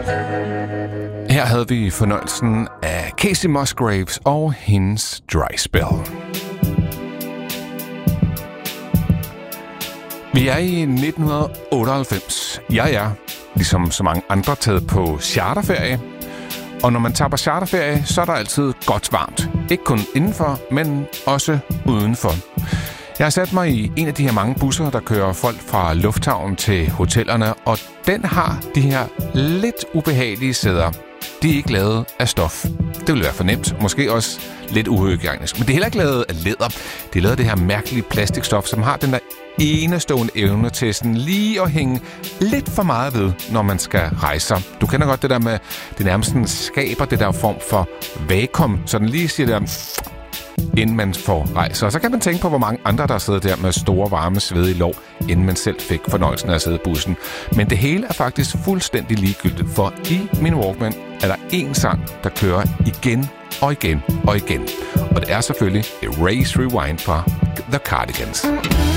Her havde vi fornøjelsen af Kacey Musgraves og hendes Dry Spell. Vi er i 1998. Jeg er, ligesom så mange andre, taget på charterferie. Og når man tager på charterferie, så er der altid godt varmt. Ikke kun indenfor, men også udenfor. Jeg har sat mig i en af de her mange busser, der kører folk fra lufthavnen til hotellerne, og den har de her lidt ubehagelige sæder. De er ikke lavet af stof. Det vil være for nemt, måske også lidt uhygiejnisk. Men det er heller ikke lavet af læder. Det er lavet af det her mærkelige plastikstof, som har den der enestående evne til sådan lige at hænge lidt for meget ved, når man skal rejse sig. Du kender godt det der med, det nærmest sådan skaber det der form for vakuum, så den lige siger det der, inden man får rejse. Og så kan man tænke på, hvor mange andre, der sidder der med store, varme, svedige lår, inden man selv fik fornøjelsen af at sidde i bussen. Men det hele er faktisk fuldstændig ligegyldigt, for i min Walkman er der én sang, der kører igen og igen og igen. Og det er selvfølgelig Erase Rewind fra The Cardigans.